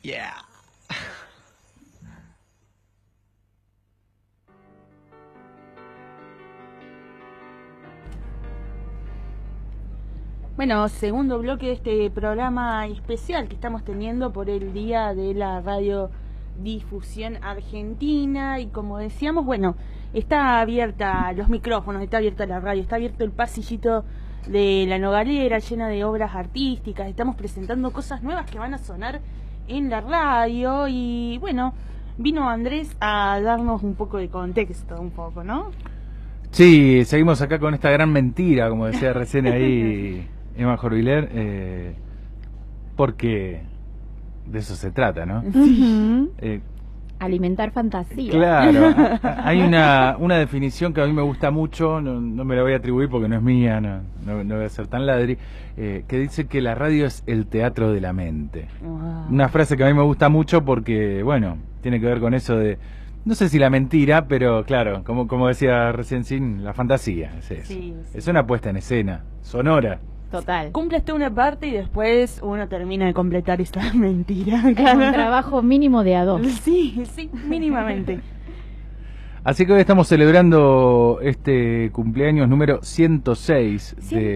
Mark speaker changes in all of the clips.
Speaker 1: Yeah.
Speaker 2: Bueno, segundo bloque de este programa especial que estamos teniendo por el Día de la Radiodifusión Argentina. Y como decíamos, bueno, está abierta los micrófonos, está abierta la radio, está abierto el pasillito de la Nogalera llena de obras artísticas. Estamos presentando cosas nuevas que van a sonar en la radio. Y bueno, vino Andrés a darnos un poco de contexto, un poco, ¿no?
Speaker 3: Sí, seguimos acá con esta gran mentira, como decía recién ahí Emma Jorviler, porque de eso se trata, ¿no?
Speaker 2: Sí.
Speaker 4: Alimentar fantasía.
Speaker 3: Claro, hay una definición que a mí me gusta mucho, no me la voy a atribuir porque no es mía, no voy a ser tan ladri, que dice que la radio es el teatro de la mente.
Speaker 2: Wow.
Speaker 3: Una frase que a mí me gusta mucho porque, bueno, tiene que ver con eso de, no sé si la mentira, pero claro, como decía recién Sin, la fantasía, es eso.
Speaker 2: Sí.
Speaker 3: Es una puesta en escena, sonora.
Speaker 4: Total.
Speaker 2: Cumple hasta una parte y después uno termina de completar esta mentira.
Speaker 4: Es un trabajo mínimo de a dos.
Speaker 2: Sí, mínimamente.
Speaker 3: Así que hoy estamos celebrando este cumpleaños número 106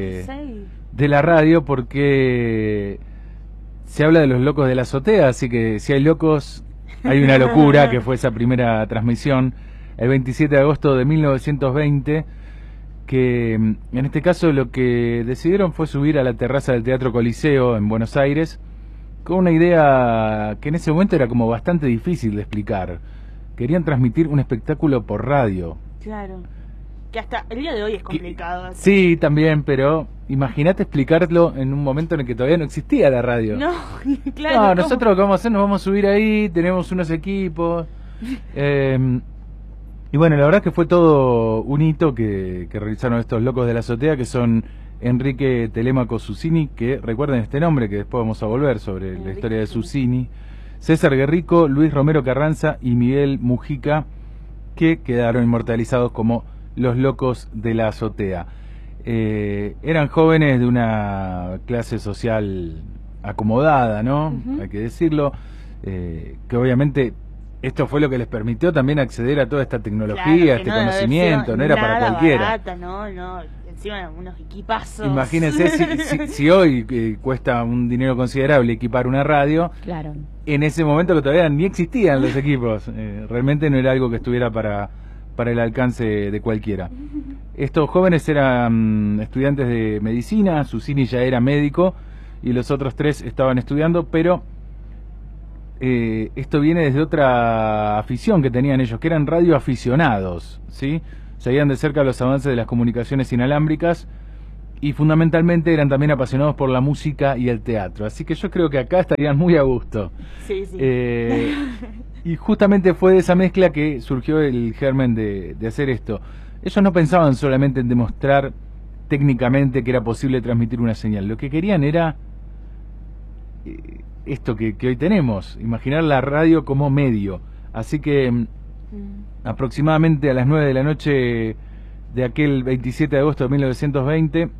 Speaker 3: de la radio, porque se habla de los locos de la azotea, así que si hay locos, hay una locura, que fue esa primera transmisión el 27 de agosto de 1920, que en este caso lo que decidieron fue subir a la terraza del Teatro Coliseo en Buenos Aires, con una idea que en ese momento era como bastante difícil de explicar. Querían transmitir un espectáculo por radio.
Speaker 2: Claro. Que hasta el día de hoy es complicado.
Speaker 3: Sí, también, pero imagínate explicarlo en un momento en el que todavía no existía la radio.
Speaker 2: No, claro.
Speaker 3: No, nosotros lo que vamos a hacer, nos vamos a subir ahí, tenemos unos equipos. Y bueno, la verdad que fue todo un hito que realizaron estos locos de la azotea, que son Enrique Telemaco Susini, que recuerden este nombre, que después vamos a volver sobre la historia de Susini, César Guerrico, Luis Romero Carranza y Miguel Mujica, que quedaron inmortalizados como los locos de la azotea. Eran jóvenes de una clase social acomodada, ¿no? Hay que decirlo, que obviamente esto fue lo que les permitió también acceder a toda esta tecnología, este conocimiento, no era para cualquiera.
Speaker 2: Barata, no, encima unos equipazos.
Speaker 3: Imagínense si hoy cuesta un dinero considerable equipar una radio,
Speaker 4: claro.
Speaker 3: En ese momento que todavía ni existían los equipos, realmente no era algo que estuviera para el alcance de cualquiera. Estos jóvenes eran estudiantes de medicina, Susini ya era médico y los otros tres estaban estudiando, pero esto viene desde otra afición que tenían ellos, que eran radioaficionados, ¿sí? Seguían de cerca los avances de las comunicaciones inalámbricas y fundamentalmente eran también apasionados por la música y el teatro. Así que yo creo que acá estarían muy a gusto.
Speaker 2: Sí, sí.
Speaker 3: Y justamente fue de esa mezcla que surgió el germen de hacer esto. Ellos no pensaban solamente en demostrar técnicamente que era posible transmitir una señal. Lo que querían era esto que hoy tenemos, imaginar la radio como medio. Así que aproximadamente a las 9 de la noche de aquel 27 de agosto de 1920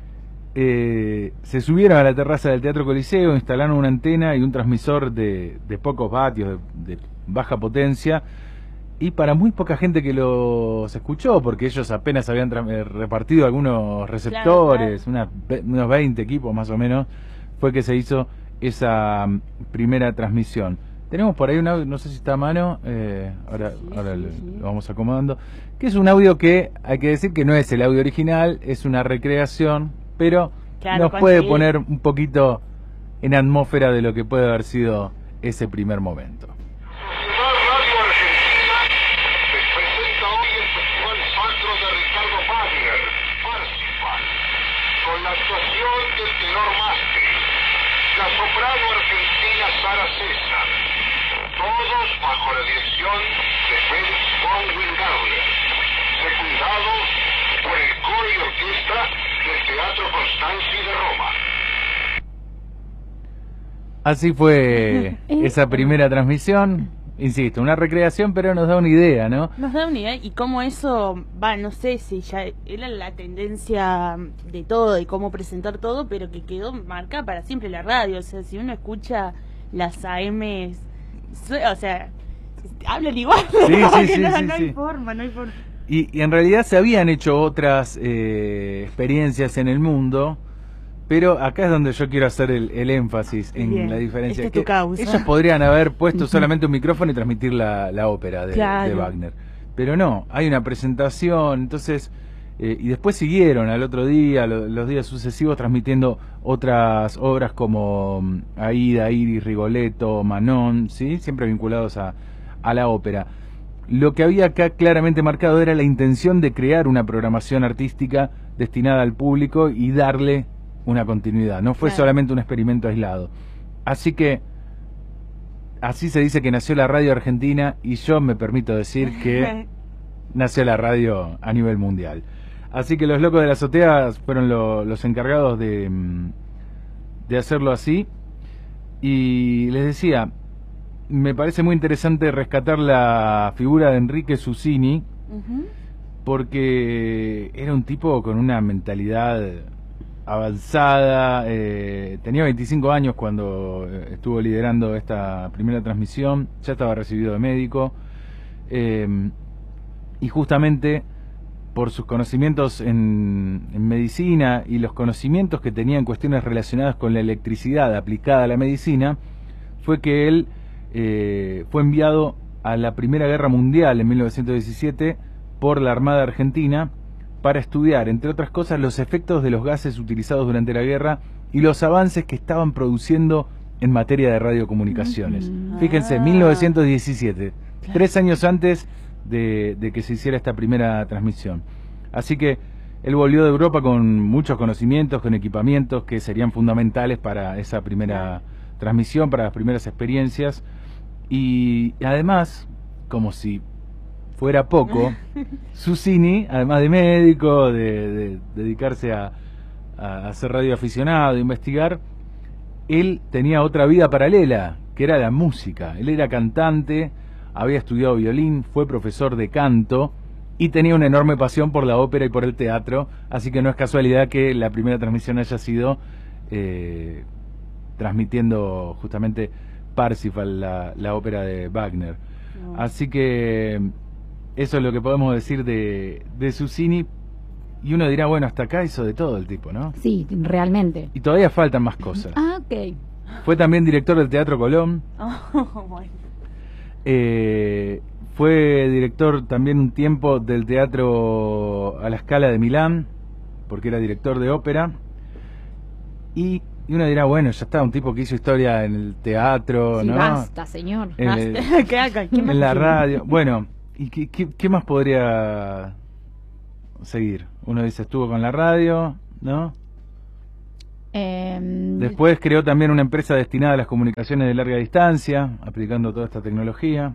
Speaker 3: se subieron a la terraza del Teatro Coliseo, instalaron una antena y un transmisor de pocos vatios, de baja potencia, y para muy poca gente que los escuchó, porque ellos apenas habían repartido algunos receptores, claro. Unos 20 equipos más o menos, fue que se hizo esa primera transmisión. Tenemos por ahí un audio, no sé si está a mano, ahora lo vamos acomodando, que es un audio que hay que decir que no es el audio original, es una recreación, pero claro, nos puede poner un poquito en atmósfera de lo que puede haber sido ese primer momento.
Speaker 5: Radio Argentina les presenta hoy el Festival Sacro de Ricardo Wagner, Parsifal, con la actuación del tenor Mastri, la soprano argentina Sara César, todos bajo la dirección de Felix von Wingauer, secundados por el coro y orquesta del Teatro Constanzi de Roma.
Speaker 3: Así fue esa primera transmisión, insisto, una recreación, pero nos da una idea, ¿no?
Speaker 2: Nos da una idea, y cómo eso, no sé si ya era la tendencia de todo, de cómo presentar todo, pero que quedó marcada para siempre la radio. O sea, si uno escucha las AMs, o sea, hablan igual.
Speaker 3: Sí, sí,
Speaker 2: no,
Speaker 3: sí,
Speaker 2: no hay
Speaker 3: sí.
Speaker 2: forma, no hay forma.
Speaker 3: Y en realidad se habían hecho otras experiencias en el mundo, pero acá es donde yo quiero hacer el énfasis en
Speaker 2: Bien,
Speaker 3: la diferencia.
Speaker 2: esta es tu causa.
Speaker 3: Ellos podrían haber puesto solamente un micrófono y transmitir la ópera de
Speaker 2: Claro.
Speaker 3: Wagner, pero no, hay una presentación, entonces, y después siguieron al otro día, los días sucesivos, transmitiendo otras obras como Aida, Iris, Rigoletto, Manon, ¿sí? Siempre vinculados a la ópera. Lo que había acá claramente marcado era la intención de crear una programación artística destinada al público y darle una continuidad. No fue
Speaker 2: Claro.
Speaker 3: solamente un experimento aislado. Así que, así se dice que nació la radio argentina, y yo me permito decir que nació la radio a nivel mundial. Así que los locos de la azotea fueron los encargados de hacerlo así. Y les decía, me parece muy interesante rescatar la figura de Enrique Susini,
Speaker 2: Ujú.
Speaker 3: porque era un tipo con una mentalidad avanzada, tenía 25 años cuando estuvo liderando esta primera transmisión, ya estaba recibido de médico, y justamente por sus conocimientos en medicina y los conocimientos que tenía en cuestiones relacionadas con la electricidad aplicada a la medicina, fue que él fue enviado a la Primera Guerra Mundial en 1917 por la Armada Argentina para estudiar, entre otras cosas, los efectos de los gases utilizados durante la guerra y los avances que estaban produciendo en materia de radiocomunicaciones. Fíjense,
Speaker 2: Ah.
Speaker 3: 1917, 3 años antes de que se hiciera esta primera transmisión. Así que él volvió de Europa con muchos conocimientos, con equipamientos que serían fundamentales para esa primera transmisión, para las primeras experiencias. Y además, como si fuera poco, Susini, además de médico, de dedicarse a ser radioaficionado, de investigar, él tenía otra vida paralela, que era la música. Él era cantante, había estudiado violín, fue profesor de canto y tenía una enorme pasión por la ópera y por el teatro, así que no es casualidad que la primera transmisión haya sido transmitiendo justamente Parsifal, la ópera de Wagner.
Speaker 2: No.
Speaker 3: Así que eso es lo que podemos decir de Susini, y uno dirá, bueno, hasta acá hizo de todo el tipo, ¿no?
Speaker 4: Sí, realmente.
Speaker 3: Y todavía faltan más cosas.
Speaker 4: Ah, ok.
Speaker 3: Fue también director del Teatro Colón.
Speaker 2: Oh, bueno.
Speaker 3: Fue director también un tiempo del Teatro a la Scala de Milán, porque era director de ópera. Y uno dirá, bueno, ya está, un tipo que hizo historia en el teatro,
Speaker 4: Sí,
Speaker 3: ¿no?
Speaker 4: basta, señor.
Speaker 3: En, el-
Speaker 2: ¿Qué haga? ¿Qué más
Speaker 3: en la
Speaker 2: quiere?
Speaker 3: radio. Bueno, ¿y qué más podría seguir? Uno dice, estuvo con la radio, ¿no? Después creó también una empresa destinada a las comunicaciones de larga distancia, aplicando toda esta tecnología.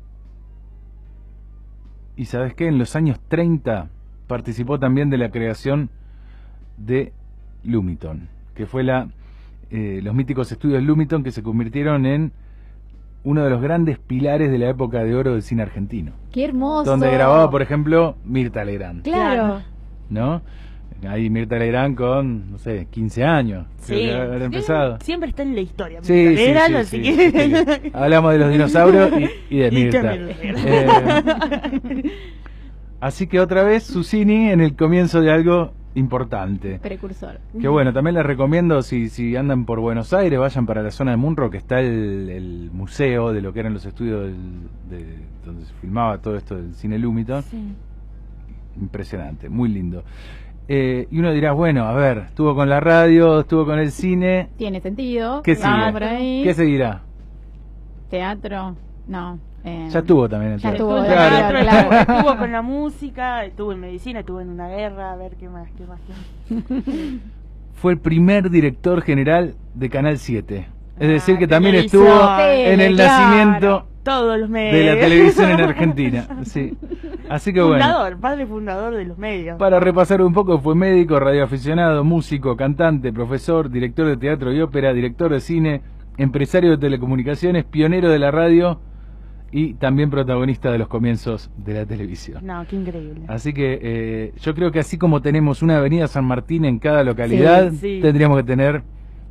Speaker 3: Y ¿sabes qué? En los años 30 participó también de la creación de Lumiton, que fue los míticos estudios Lumiton, que se convirtieron en uno de los grandes pilares de la época de oro del cine argentino.
Speaker 4: Qué hermoso.
Speaker 3: Donde grababa, por ejemplo, Mirta Legrand,
Speaker 4: Claro.
Speaker 3: ¿no? Ahí Mirta Legrand con, no sé, 15 años. Creo que habrá empezado.
Speaker 2: Siempre está en la historia.
Speaker 3: Sí,
Speaker 2: Mirta
Speaker 3: sí,
Speaker 2: Legrand,
Speaker 3: sí,
Speaker 2: así
Speaker 3: sí,
Speaker 2: que...
Speaker 3: sí. Hablamos de los dinosaurios y de
Speaker 2: Y
Speaker 3: Mirta.
Speaker 2: también.
Speaker 3: Así que otra vez Susini en el comienzo de algo importante.
Speaker 4: Precursor.
Speaker 3: Que bueno, también les recomiendo, si andan por Buenos Aires, vayan para la zona de Munro, que está el museo de lo que eran los estudios donde se filmaba todo esto del cine Lumiton.
Speaker 2: Sí.
Speaker 3: Impresionante, muy lindo. Y uno dirá, bueno, a ver, estuvo con la radio, estuvo con el cine,
Speaker 4: Tiene sentido.
Speaker 3: ¿qué
Speaker 4: Vamos
Speaker 3: sigue?
Speaker 4: por ahí.
Speaker 3: ¿Qué seguirá?
Speaker 4: Teatro. No.
Speaker 3: Ya estuvo también el
Speaker 4: Ya
Speaker 3: teatro.
Speaker 4: estuvo,
Speaker 3: Claro.
Speaker 2: Teatro,
Speaker 4: claro.
Speaker 2: estuvo con la música, estuvo en medicina, estuvo en una guerra, a ver qué más.
Speaker 3: Fue el primer director general de Canal 7. Es decir, que
Speaker 2: Ah,
Speaker 3: también
Speaker 2: televisión,
Speaker 3: estuvo
Speaker 4: tele,
Speaker 3: en el
Speaker 4: claro.
Speaker 3: nacimiento
Speaker 2: Todos los medios.
Speaker 3: de la televisión en Argentina. Sí. Así que bueno,
Speaker 2: Fundador, padre fundador de los medios.
Speaker 3: para repasar un poco, fue médico, radioaficionado, músico, cantante, profesor, director de teatro y ópera, director de cine, empresario de telecomunicaciones, pionero de la radio y también protagonista de los comienzos de la televisión.
Speaker 2: No, qué increíble.
Speaker 3: Así que yo creo que así como tenemos una avenida San Martín en cada localidad,
Speaker 2: Sí, sí.
Speaker 3: tendríamos que tener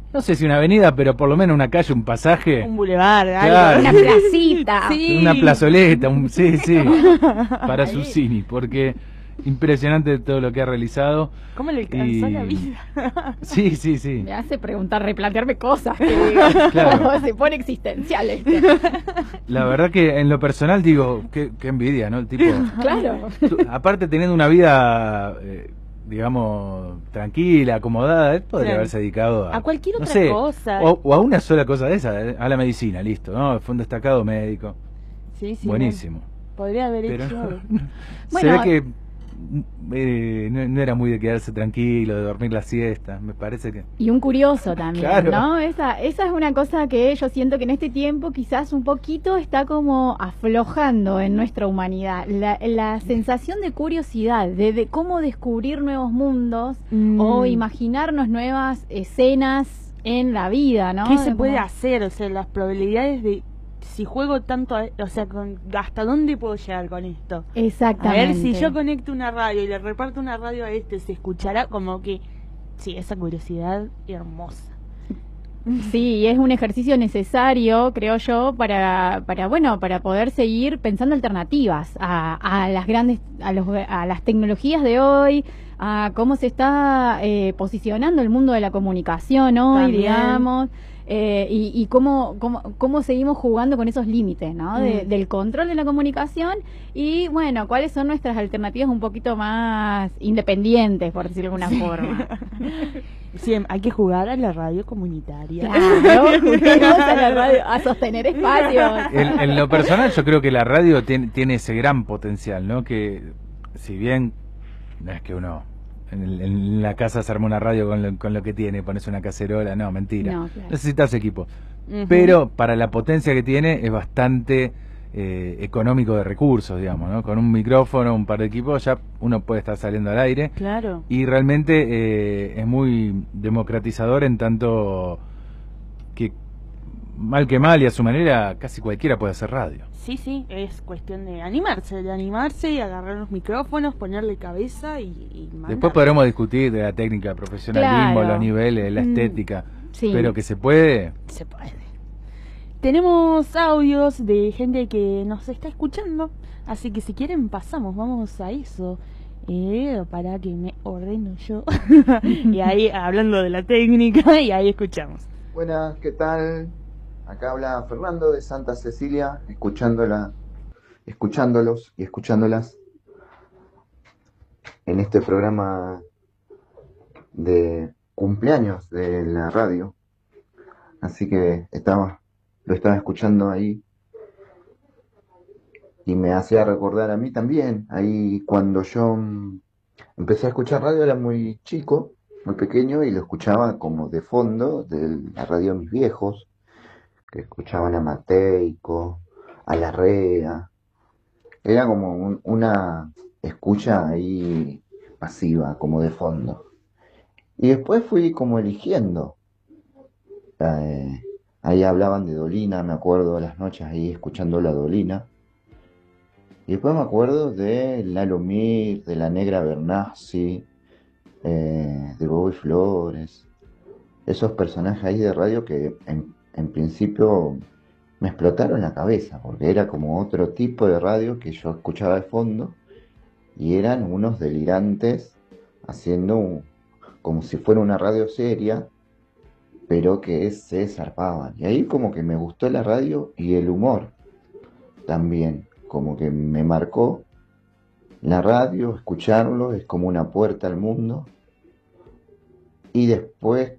Speaker 3: no sé si una avenida, pero por lo menos una calle, un pasaje,
Speaker 2: Un bulevar,
Speaker 3: Claro.
Speaker 2: algo.
Speaker 4: Una placita.
Speaker 2: Sí.
Speaker 3: una plazoleta, sí, para Susini, porque impresionante todo lo que ha realizado.
Speaker 2: ¿Cómo le alcanzó
Speaker 3: Y-
Speaker 2: la vida?
Speaker 3: Sí.
Speaker 4: Me hace preguntar, replantearme cosas que
Speaker 3: Claro.
Speaker 4: se pone existencial esto.
Speaker 3: La verdad que en lo personal digo, qué envidia, ¿no? El tipo,
Speaker 4: Claro.
Speaker 3: aparte teniendo una vida, digamos, tranquila, acomodada, él podría
Speaker 2: Claro.
Speaker 3: haberse dedicado
Speaker 2: A cualquier
Speaker 3: no
Speaker 2: otra
Speaker 3: sé,
Speaker 2: cosa.
Speaker 3: o a una sola cosa de esa, a la medicina, listo, ¿no? Fue un destacado médico,
Speaker 2: Sí,
Speaker 3: buenísimo.
Speaker 2: Podría haber
Speaker 3: Pero
Speaker 2: hecho.
Speaker 3: se
Speaker 4: Bueno,
Speaker 3: ve que no era muy de quedarse tranquilo, de dormir la siesta, me parece que...
Speaker 4: Y un curioso también,
Speaker 3: Claro.
Speaker 4: ¿no? Esa es una cosa que yo siento que en este tiempo quizás un poquito está como aflojando en nuestra humanidad. La sensación de curiosidad, de cómo descubrir nuevos mundos o imaginarnos nuevas escenas en la vida, ¿no?
Speaker 2: ¿Qué se
Speaker 4: De
Speaker 2: puede
Speaker 4: como-
Speaker 2: hacer? O sea, las probabilidades de si juego tanto, o sea, ¿hasta dónde puedo llegar con esto? A
Speaker 4: Exactamente.
Speaker 2: ver, si yo conecto una radio y le reparto una radio a este, se escuchará como que, sí, esa curiosidad hermosa.
Speaker 4: Sí, y es un ejercicio necesario, creo yo, para poder seguir pensando alternativas a las grandes, a las tecnologías de hoy, a cómo se está posicionando el mundo de la comunicación hoy,
Speaker 2: También.
Speaker 4: digamos, y cómo seguimos jugando con esos límites, ¿no? Del control de la comunicación y, bueno, cuáles son nuestras alternativas un poquito más independientes, por decirlo de alguna forma.
Speaker 2: Sí, hay que jugar a la radio comunitaria.
Speaker 4: Claro, juguemos a la radio, a sostener espacios.
Speaker 3: En lo personal yo creo que la radio tiene ese gran potencial, ¿no? Que si bien no es que uno en la casa se arma una radio con lo que tiene, pones una cacerola, no, mentira.
Speaker 4: No, claro.
Speaker 3: Necesitas equipo.
Speaker 2: Ujú.
Speaker 3: Pero para la potencia que tiene es bastante económico de recursos, digamos, ¿no? Con un micrófono, un par de equipos, ya uno puede estar saliendo al aire.
Speaker 2: Claro.
Speaker 3: Y realmente es muy democratizador en tanto que mal que mal y a su manera casi cualquiera puede hacer radio.
Speaker 2: Sí, es cuestión de animarse y agarrar los micrófonos, ponerle cabeza y mandar.
Speaker 3: Después podremos discutir de la técnica, el profesionalismo,
Speaker 4: Claro.
Speaker 3: los niveles, la estética,
Speaker 4: Sí.
Speaker 3: pero que se puede.
Speaker 2: Se puede. Tenemos audios de gente que nos está escuchando, así que si quieren pasamos, vamos a eso. Para que me ordeno yo. Y ahí hablando de la técnica y ahí escuchamos.
Speaker 1: Buenas, ¿qué tal? Acá habla Fernando de Santa Cecilia, escuchándolos y escuchándolas en este programa de cumpleaños de la radio. Así que lo estaba escuchando ahí y me hacía recordar a mí también. Ahí cuando yo empecé a escuchar radio era muy chico, muy pequeño, y lo escuchaba como de fondo de la radio de mis viejos, que escuchaban a Mateico, a Larrea. Era como una escucha ahí pasiva, como de fondo. Y después fui como eligiendo. Ahí hablaban de Dolina, me acuerdo las noches ahí escuchando la Dolina. Y después me acuerdo de Lalo Mir, de la Negra Bernassi, de Bobby Flores. Esos personajes ahí de radio que en principio me explotaron la cabeza, porque era como otro tipo de radio que yo escuchaba de fondo, y eran unos delirantes haciendo como si fuera una radio seria, pero que se zarpaban. Y ahí como que me gustó la radio y el humor también, como que me marcó la radio, escucharlo, es como una puerta al mundo. Y después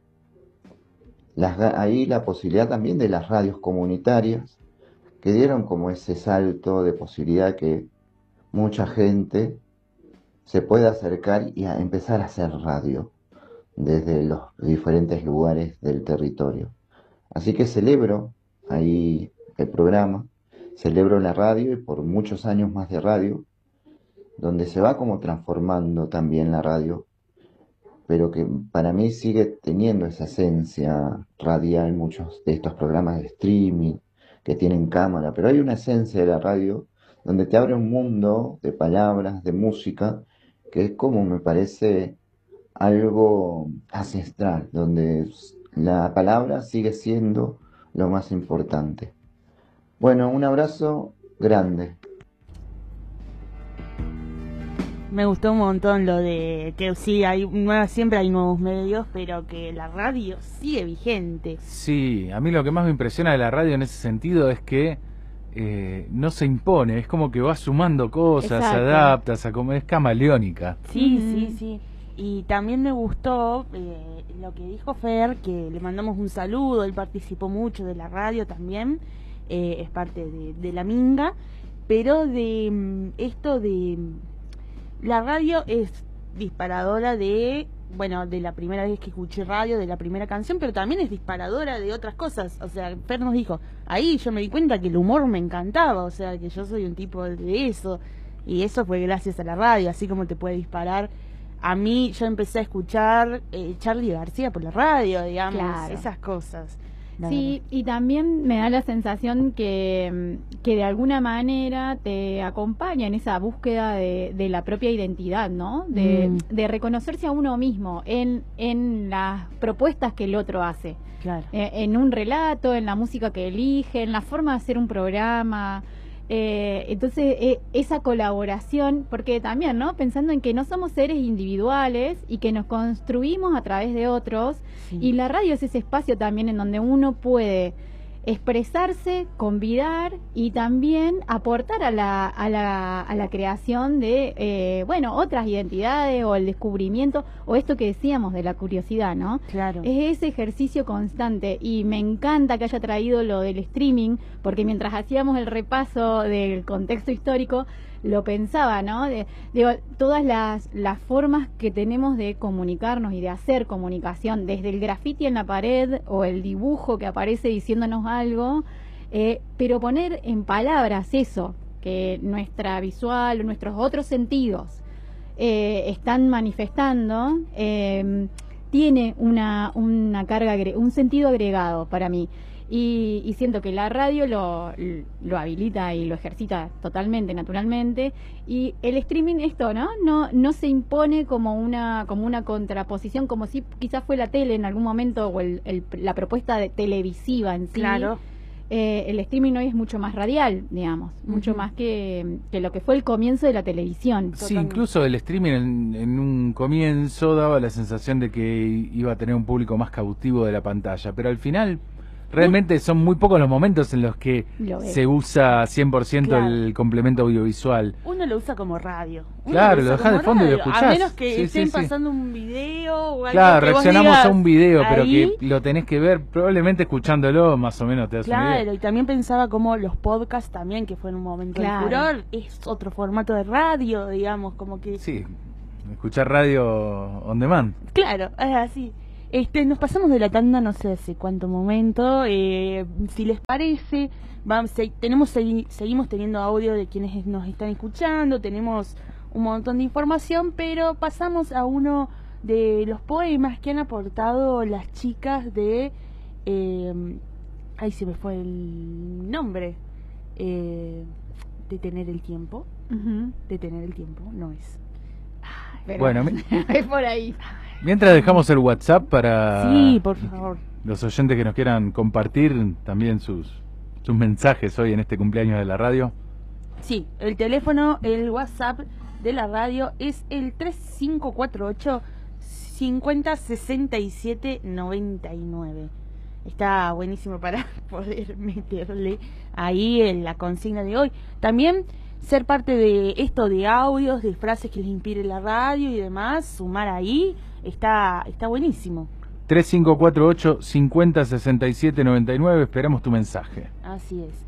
Speaker 1: ahí la posibilidad también de las radios comunitarias, que dieron como ese salto de posibilidad que mucha gente se puede acercar y a empezar a hacer radio desde los diferentes lugares del territorio. Así que celebro ahí el programa, celebro la radio y por muchos años más de radio, donde se va como transformando también la radio, pero que para mí sigue teniendo esa esencia radial, muchos de estos programas de streaming que tienen cámara, pero hay una esencia de la radio donde te abre un mundo de palabras, de música, que es como me parece algo ancestral, donde la palabra sigue siendo lo más importante. Bueno, un abrazo grande.
Speaker 2: Me gustó un montón lo de que sí, siempre hay nuevos medios, pero que la radio sigue vigente.
Speaker 3: Sí, a mí lo que más me impresiona de la radio en ese sentido es que no se impone, es como que va sumando cosas, se
Speaker 4: Exacto.
Speaker 3: adapta, es camaleónica.
Speaker 2: Sí,
Speaker 4: Ujú.
Speaker 2: sí, sí. Y también me gustó lo que dijo Fer, que le mandamos un saludo, él participó mucho de la radio también, es parte de la Minga, pero de esto de... La radio es disparadora de la primera vez que escuché radio, de la primera canción, pero también es disparadora de otras cosas. O sea, Fer nos dijo, ahí yo me di cuenta que el humor me encantaba, o sea, que yo soy un tipo de eso. Y eso fue gracias a la radio, así como te puede disparar. A mí, yo empecé a escuchar Charly García por la radio, digamos,
Speaker 4: Claro.
Speaker 2: esas cosas. La
Speaker 4: Sí, y también me da la sensación que de alguna manera te acompaña en esa búsqueda de la propia identidad, ¿no? De reconocerse a uno mismo en las propuestas que el otro hace,
Speaker 2: Claro.
Speaker 4: en un relato, en la música que elige, en la forma de hacer un programa. Entonces, esa colaboración, porque también, ¿no? Pensando en que no somos seres individuales y que nos construimos a través de otros,
Speaker 2: Sí.
Speaker 4: y la radio es ese espacio también en donde uno puede expresarse, convidar y también aportar a la creación de, otras identidades o el descubrimiento o esto que decíamos de la curiosidad, ¿no?
Speaker 2: Claro.
Speaker 4: Es ese ejercicio constante y me encanta que haya traído lo del streaming, porque mientras hacíamos el repaso del contexto histórico, lo pensaba, ¿no? Digo, todas las formas que tenemos de comunicarnos y de hacer comunicación, desde el grafiti en la pared o el dibujo que aparece diciéndonos algo, pero poner en palabras eso, que nuestra visual o nuestros otros sentidos están manifestando, tiene una carga, un sentido agregado para mí. Y siento que la radio lo habilita y lo ejercita totalmente, naturalmente. Y el streaming, esto, ¿no? No se impone como una contraposición, como si quizás fue la tele en algún momento o la propuesta televisiva en sí.
Speaker 2: Claro.
Speaker 4: El streaming hoy es mucho más radial, digamos, mucho más que lo que fue el comienzo de la televisión.
Speaker 3: Sí, incluso el streaming en un comienzo daba la sensación de que iba a tener un público más cautivo de la pantalla, pero al final realmente son muy pocos los momentos en los que se usa 100%
Speaker 2: Claro.
Speaker 3: el complemento audiovisual.
Speaker 2: Uno lo usa como radio. Uno
Speaker 3: Claro,
Speaker 2: usa
Speaker 3: lo dejás
Speaker 2: como
Speaker 3: de fondo y lo
Speaker 2: radio,
Speaker 3: escuchás.
Speaker 2: A menos que
Speaker 3: Sí,
Speaker 2: estén
Speaker 3: sí, sí.
Speaker 2: pasando un video o algo
Speaker 3: Claro,
Speaker 2: que vos
Speaker 3: reaccionamos
Speaker 2: digas
Speaker 3: a un video, pero
Speaker 2: ahí.
Speaker 3: que lo tenés que ver probablemente escuchándolo, más o menos te das una
Speaker 2: Claro,
Speaker 3: idea.
Speaker 2: y también pensaba como los podcasts también, que fue en un momento
Speaker 4: Claro.
Speaker 2: de furor, es otro formato de radio, digamos, como que...
Speaker 3: Sí, escuchar radio on demand.
Speaker 2: Claro, es así. Nos pasamos de la tanda no sé hace cuánto momento, si les parece, seguimos teniendo audio de quienes nos están escuchando, tenemos un montón de información, pero pasamos a uno de los poemas que han aportado las chicas de... ahí se me fue el nombre. Detener el tiempo.
Speaker 4: Ujú.
Speaker 2: Detener el tiempo, no es.
Speaker 4: Pero
Speaker 3: Bueno,
Speaker 4: es por ahí.
Speaker 3: mientras dejamos el WhatsApp para
Speaker 2: Sí, por favor.
Speaker 3: los oyentes que nos quieran compartir también sus mensajes hoy en este cumpleaños de la radio.
Speaker 2: Sí, el teléfono, el WhatsApp de la radio es el 3548 506799. Está buenísimo para poder meterle ahí en la consigna de hoy. También ser parte de esto de audios, de frases que les inspire la radio y demás, sumar ahí, está buenísimo.
Speaker 3: 3548 506799, esperamos tu mensaje.
Speaker 2: Así es.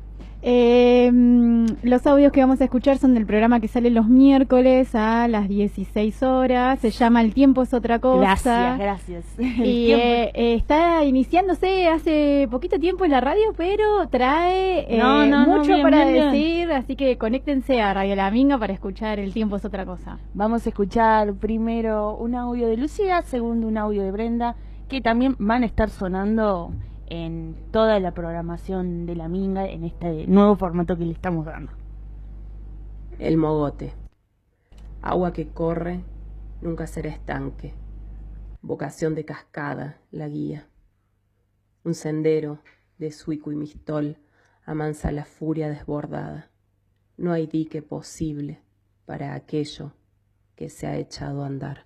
Speaker 4: Los audios que vamos a escuchar son del programa que sale los miércoles a las 16 horas. Se llama El tiempo es otra cosa.
Speaker 2: Gracias.
Speaker 4: Y está iniciándose hace poquito tiempo en la radio, pero trae mucho
Speaker 2: bien,
Speaker 4: para
Speaker 2: bien.
Speaker 4: decir. Así que conéctense a Radio La Minga para escuchar El tiempo es otra cosa.
Speaker 2: Vamos a escuchar primero un audio de Lucía, segundo un audio de Brenda, que también van a estar sonando en toda la programación de La Minga en este nuevo formato que le estamos dando.
Speaker 6: El mogote. Agua que corre, nunca será estanque. Vocación de cascada, la guía. Un sendero de suico y mistol amansa la furia desbordada. No hay dique posible para aquello que se ha echado a andar.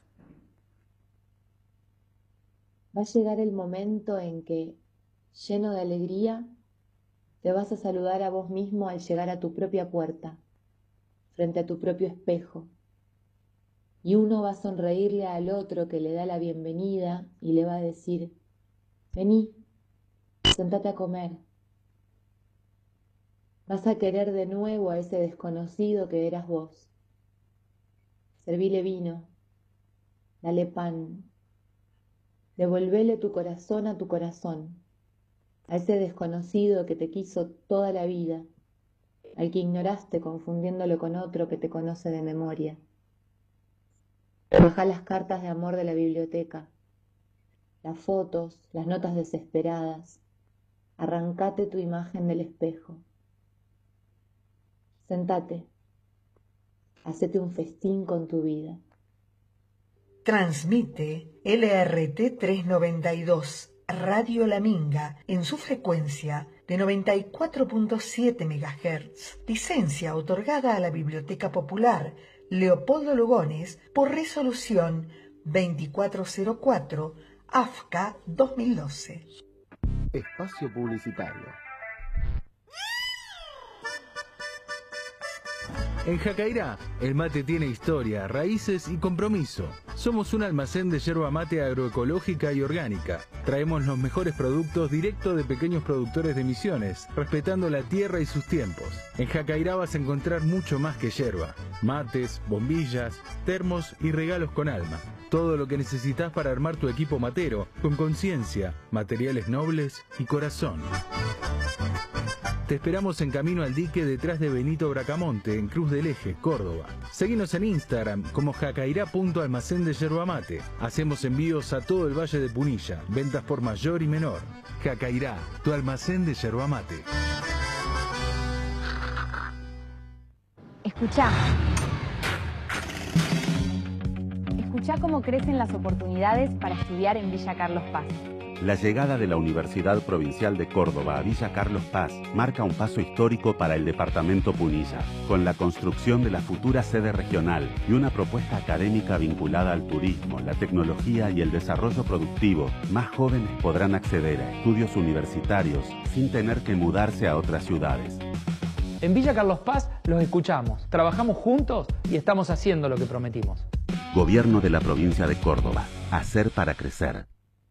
Speaker 7: Va a llegar el momento en que, lleno de alegría, te vas a saludar a vos mismo al llegar a tu propia puerta, frente a tu propio espejo. Y uno va a sonreírle al otro que le da la bienvenida y le va a decir, vení, sentate a comer. Vas a querer de nuevo a ese desconocido que eras vos. Servile vino, dale pan, devolvele tu corazón a tu corazón, a ese desconocido que te quiso toda la vida, al que ignoraste confundiéndolo con otro que te conoce de memoria. Baja las cartas de amor de la biblioteca, las fotos, las notas desesperadas. Arrancate tu imagen del espejo. Sentate, hacete un festín con tu vida.
Speaker 8: Transmite LRT 392, Radio La Minga, en su frecuencia de 94.7 MHz. Licencia otorgada a la Biblioteca Popular Leopoldo Lugones por resolución 2404, AFCA 2012.
Speaker 9: Espacio publicitario.
Speaker 3: En Jacairá, el mate tiene historia, raíces y compromiso. Somos un almacén de yerba mate agroecológica y orgánica. Traemos los mejores productos directo de pequeños productores de Misiones, respetando la tierra y sus tiempos. En Jacairá vas a encontrar mucho más que yerba. Mates, bombillas, termos y regalos con alma. Todo lo que necesitas para armar tu equipo matero, con conciencia, materiales nobles y corazón. Te esperamos en Camino al Dique, detrás de Benito Bracamonte, en Cruz del Eje, Córdoba. Seguinos en Instagram como jacairá.almacén de yerba mate. Hacemos envíos a todo el Valle de Punilla, ventas por mayor y menor. Jacairá, tu almacén de yerba mate.
Speaker 10: Escuchá. Escuchá cómo crecen las oportunidades para estudiar en Villa Carlos Paz.
Speaker 11: La llegada de la Universidad Provincial de Córdoba a Villa Carlos Paz marca un paso histórico para el departamento Punilla, con la construcción de la futura sede regional y una propuesta académica vinculada al turismo, la tecnología y el desarrollo productivo. Más jóvenes podrán acceder a estudios universitarios sin tener que mudarse a otras ciudades.
Speaker 12: En Villa Carlos Paz los escuchamos, trabajamos juntos y estamos haciendo lo que prometimos.
Speaker 11: Gobierno de la provincia de Córdoba. Hacer para crecer.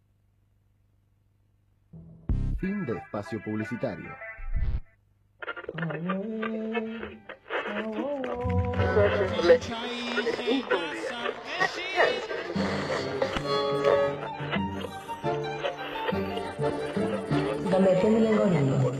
Speaker 9: Fin de espacio publicitario.
Speaker 7: Donde depende el algoritmo.